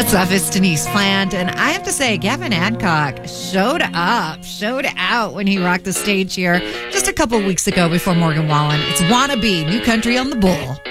What's up? It's Denise Plant, and I have to say, Gavin Adcock showed out when he rocked the stage here just a couple weeks ago before Morgan Wallen. It's Wannabe, New Country on the Bull.